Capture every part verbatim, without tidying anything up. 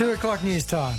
Two o'clock news time.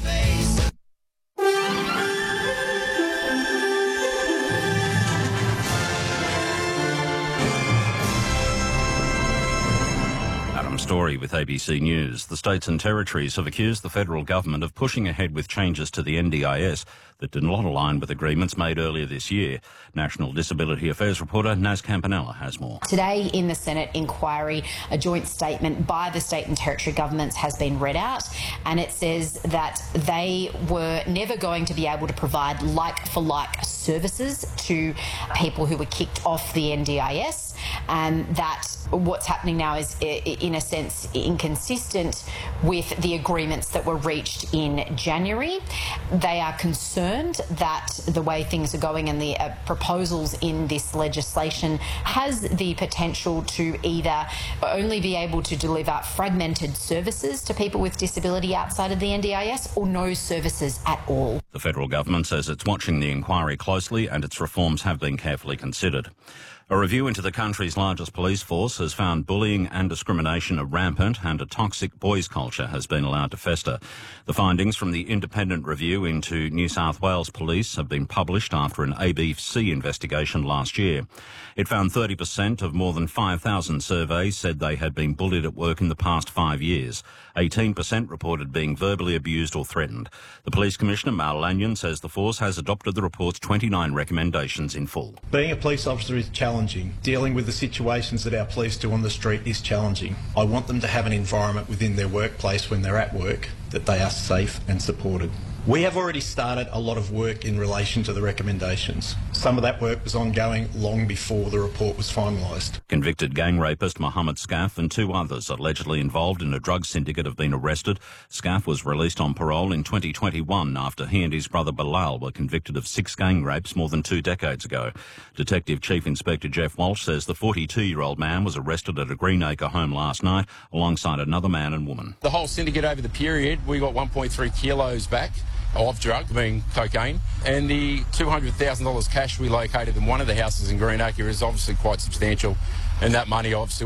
Story with A B C News. The states and territories have accused the federal government of pushing ahead with changes to the N D I S that did not align with agreements made earlier this year. National Disability Affairs reporter Naz Campanella has more. Today in the Senate inquiry, a joint statement by the state and territory governments has been read out, and it says that they were never going to be able to provide like-for-like services to people who were kicked off the N D I S, and that what's happening now is, in a sense, inconsistent with the agreements that were reached in January. They are concerned that the way things are going and the uh, proposals in this legislation has the potential to either only be able to deliver fragmented services to people with disability outside of the N D I S or no services at all. The federal government says it's watching the inquiry closely and its reforms have been carefully considered. A review into the country's largest police force has found bullying and discrimination are rampant and a toxic boys culture has been allowed to fester. The findings from the independent review into New South Wales Police have been published after an A B C investigation last year. It found thirty percent of more than five thousand surveys said they had been bullied at work in the past five years. eighteen percent reported being verbally abused or threatened. The Police Commissioner, Mal Lanyon, says the force has adopted the report's twenty-nine recommendations in full. Being a police officer is challenging. Dealing with the situations that our police do on the street is challenging. I want them to have an environment within their workplace when they're at work that they are safe and supported. We have already started a lot of work in relation to the recommendations. Some of that work was ongoing long before the report was finalised. Convicted gang rapist Mohammed Scaff and two others allegedly involved in a drug syndicate have been arrested. Scaff was released on parole in twenty twenty-one after he and his brother Bilal were convicted of six gang rapes more than two decades ago. Detective Chief Inspector Jeff Walsh says the forty-two-year-old man was arrested at a Greenacre home last night alongside another man and woman. The whole syndicate over the period, we got one point three kilos back of drug, being cocaine, and the two hundred thousand dollars cash we located in one of the houses in Greenacre is obviously quite substantial, and that money obviously